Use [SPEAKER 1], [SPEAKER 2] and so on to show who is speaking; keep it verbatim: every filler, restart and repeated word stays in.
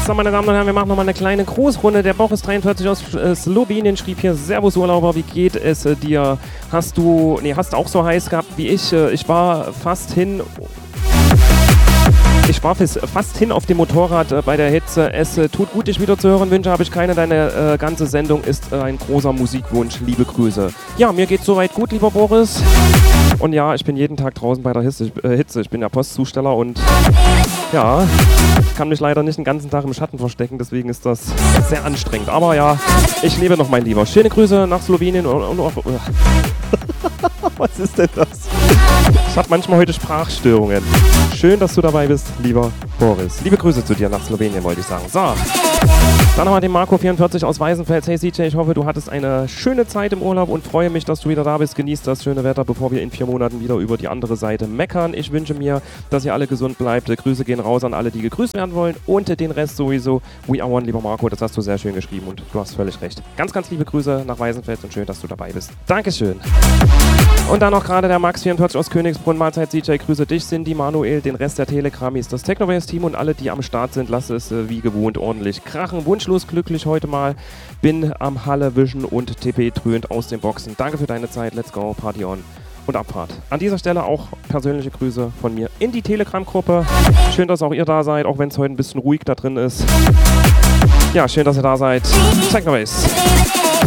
[SPEAKER 1] So, meine Damen und Herren, wir machen nochmal eine kleine Grußrunde. Der Boris dreiundvierzig aus äh, Slowenien schrieb hier: Servus Urlauber, wie geht es äh, dir? Hast du, nee, hast auch so heiß gehabt wie ich? Äh, ich war fast hin... Ich war fast hin auf dem Motorrad äh, bei der Hitze. Es äh, tut gut, dich wieder zu hören. Wünsche habe ich keine. Deine äh, ganze Sendung ist äh, ein großer Musikwunsch. Liebe Grüße. Ja, mir geht's soweit gut, lieber Boris. Und ja, ich bin jeden Tag draußen bei der Hitze. Ich, äh, Hitze. Ich bin der Postzusteller und ja, ich kann mich leider nicht den ganzen Tag im Schatten verstecken. Deswegen ist das sehr anstrengend. Aber ja, ich lebe noch, mein Lieber. Schöne Grüße nach Slowenien und, und, und was ist denn das? Ich habe manchmal heute Sprachstörungen. Schön, dass du dabei bist, lieber Boris. Liebe Grüße zu dir nach Slowenien, wollte ich sagen. So, dann haben wir den Marco vierundvierzig aus Weißenfels. Hey C J, ich hoffe, du hattest eine schöne Zeit im Urlaub und freue mich, dass du wieder da bist. Genießt das schöne Wetter, bevor wir in vier Monaten wieder über die andere Seite meckern. Ich wünsche mir, dass ihr alle gesund bleibt. Grüße gehen raus an alle, die gegrüßt werden wollen und den Rest sowieso. We are one, lieber Marco, das hast du sehr schön geschrieben und du hast völlig recht. Ganz, ganz liebe Grüße nach Weißenfels und schön, dass du dabei bist. Dankeschön. Und dann noch gerade der Max vierundvierzig aus Königsbrunn. Mahlzeit C J, grüße dich, Cindy, Manuel, den Rest der Telegramis, das Technowaves-Team und alle, die am Start sind. Lass es äh, wie gewohnt ordentlich krachen. Wunschlos glücklich heute mal. Bin am Halle wischen und T P dröhnt aus den Boxen. Danke für deine Zeit. Let's go, Party on und Abfahrt. An dieser Stelle auch persönliche Grüße von mir in die Telegram-Gruppe. Schön, dass auch ihr da seid, auch wenn es heute ein bisschen ruhig da drin ist. Ja, schön, dass ihr da seid. Technowaves.